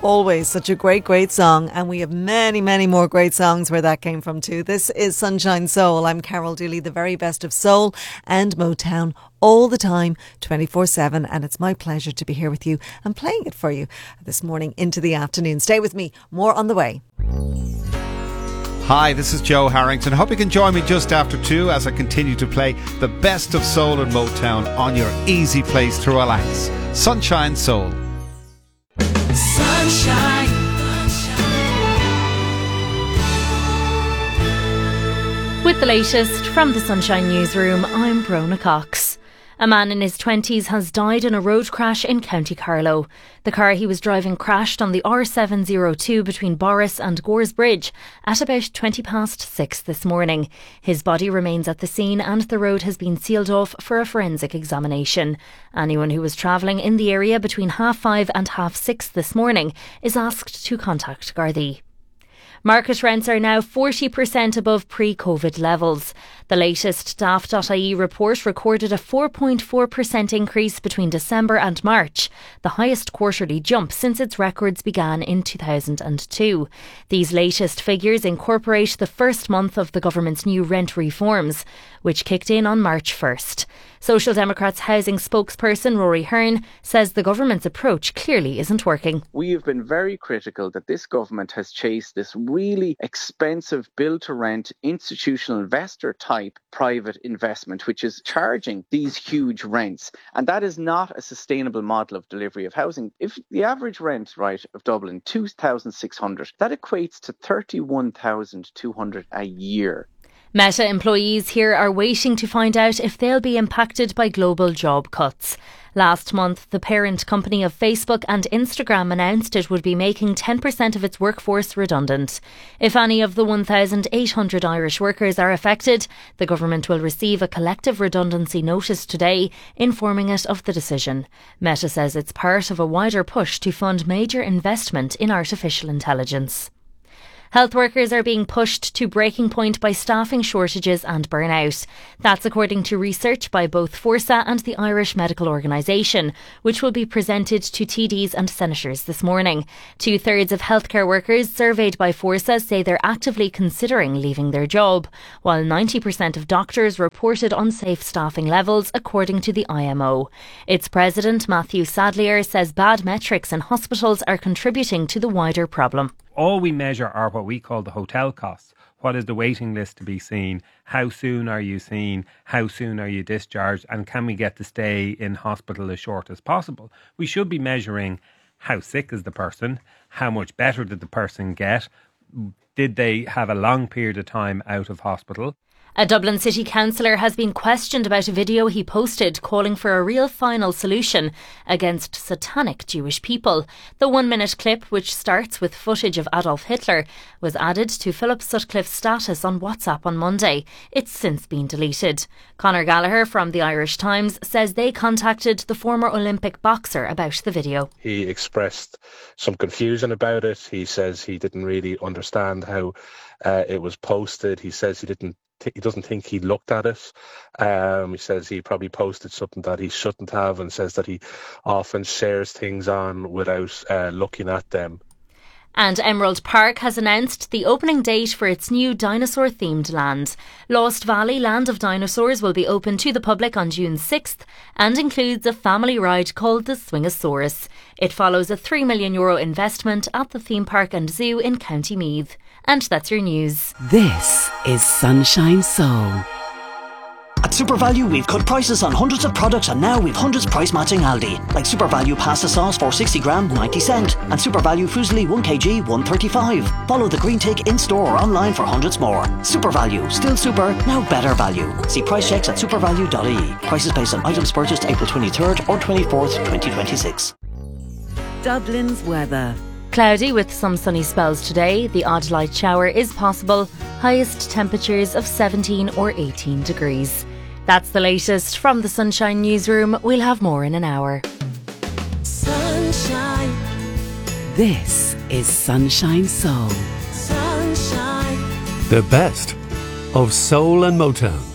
Always such a great song, and we have many more great songs where that came from too. This is Sunshine Soul. I'm Carol Dooley, the very best of soul and Motown all the time, 24/7, and it's my pleasure to be here with you and playing it for you this morning into the afternoon. Stay with me, more on the way. Hi, this is Joe Harrington. Hope you can join me just after 2 as I continue to play the best of soul and Motown on your easy place to relax. Sunshine Soul. Sunshine. With the latest from the Sunshine Newsroom, I'm Brona Cox. A man in his 20s has died in a road crash in County Carlow. The car he was driving crashed on the R702 between Boris and Gores Bridge at about 6:20 this morning. His body remains at the scene and the road has been sealed off for a forensic examination. Anyone who was travelling in the area between 5:30 and 6:30 this morning is asked to contact Gardaí. Market rents are now 40% above pre-COVID levels. The latest Daft.ie report recorded a 4.4% increase between December and March, the highest quarterly jump since its records began in 2002. These latest figures incorporate the first month of the government's new rent reforms, which kicked in on March 1st. Social Democrats housing spokesperson Rory Hearn says the government's approach clearly isn't working. We have been very critical that this government has chased this really expensive build-to-rent institutional investor type private investment, which is charging these huge rents. And that is not a sustainable model of delivery of housing. If the average rent, of Dublin, 2,600, that equates to 31,200 a year. Meta employees here are waiting to find out if they'll be impacted by global job cuts. Last month, the parent company of Facebook and Instagram announced it would be making 10% of its workforce redundant. If any of the 1,800 Irish workers are affected, the government will receive a collective redundancy notice today, informing it of the decision. Meta says it's part of a wider push to fund major investment in artificial intelligence. Health workers are being pushed to breaking point by staffing shortages and burnout. That's according to research by both Forsa and the Irish Medical Organisation, which will be presented to TDs and senators this morning. 2/3 of healthcare workers surveyed by Forsa say they're actively considering leaving their job, while 90% of doctors reported unsafe staffing levels, according to the IMO. Its president, Matthew Sadlier, says bad metrics in hospitals are contributing to the wider problem. All we measure are what we call the hotel costs. What is the waiting list to be seen? How soon are you seen? How soon are you discharged? And can we get to stay in hospital as short as possible? We should be measuring how sick is the person? How much better did the person get? Did they have a long period of time out of hospital? A Dublin city councillor has been questioned about a video he posted calling for a real final solution against satanic Jewish people. The 1-minute clip, which starts with footage of Adolf Hitler, was added to Philip Sutcliffe's status on WhatsApp on Monday. It's since been deleted. Conor Gallagher from the Irish Times says they contacted the former Olympic boxer about the video. He expressed some confusion about it. He says he didn't really understand how it was posted. He says he doesn't think he looked at it. He says he probably posted something that he shouldn't have, and says that he often shares things on without looking at them. And Emerald Park has announced the opening date for its new dinosaur-themed land. Lost Valley Land of Dinosaurs will be open to the public on June 6th and includes a family ride called the Swingosaurus. It follows a €3 million investment at the theme park and zoo in County Meath. And that's your news. This is Sunshine Soul. At SuperValue, we've cut prices on hundreds of products, and now we've hundreds price matching Aldi. Like SuperValue pasta sauce for 60 gram, 90 cent. And SuperValue Fusilli 1 kg, 135. Follow the green tick in store or online for hundreds more. SuperValue, still super, now better value. See price checks at supervalue.ie. Prices based on items purchased April 23rd or 24th, 2026. Dublin's weather. Cloudy with some sunny spells today. The odd light shower is possible. Highest temperatures of 17 or 18 degrees. That's the latest from the Sunshine Newsroom. We'll have more in an hour. Sunshine. This is Sunshine Soul. Sunshine. The best of soul and Motown.